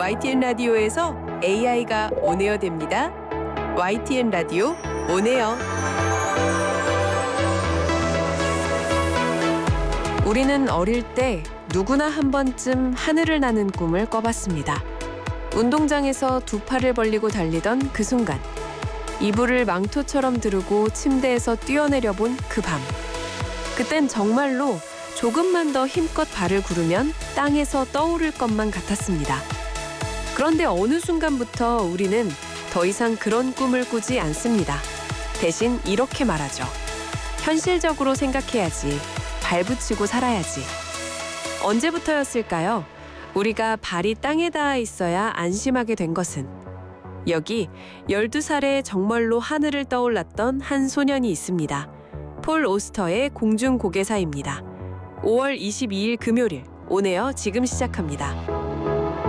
YTN 라디오에서 AI가 온에어 됩니다. YTN 라디오 온에어. 우리는 어릴 때 누구나 한 번쯤 하늘을 나는 꿈을 꿔봤습니다. 운동장에서 두 팔을 벌리고 달리던 그 순간, 이불을 망토처럼 두르고 침대에서 뛰어내려 본 그 밤. 그땐 정말로 조금만 더 힘껏 발을 구르면 땅에서 떠오를 것만 같았습니다. 그런데 어느 순간부터 우리는 더 이상 그런 꿈을 꾸지 않습니다. 대신 이렇게 말하죠. 현실적으로 생각해야지. 발붙이고 살아야지. 언제부터였을까요? 우리가 발이 땅에 닿아 있어야 안심하게 된 것은. 여기 12살에 정말로 하늘을 떠올랐던 한 소년이 있습니다. 폴 오스터의 공중고개사입니다. 5월 22일 금요일, 온에어 지금 시작합니다.